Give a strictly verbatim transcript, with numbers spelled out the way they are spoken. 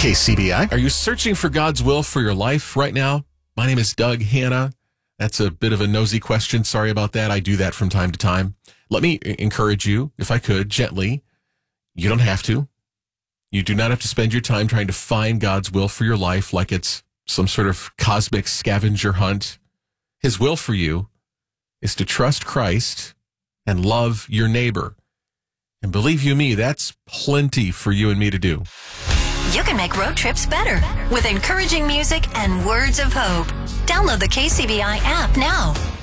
K C B I. Are you searching for God's will for your life right now? My name is Doug Hanna. That's a bit of a nosy question. Sorry about that. I do that from time to time. Let me encourage you, if I could, gently. You don't have to. You do not have to spend your time trying to find God's will for your life like it's some sort of cosmic scavenger hunt. His will for you is to trust Christ and love your neighbor. And believe you me, that's plenty for you and me to do. You can make road trips better with encouraging music and words of hope. Download the K C B I app now.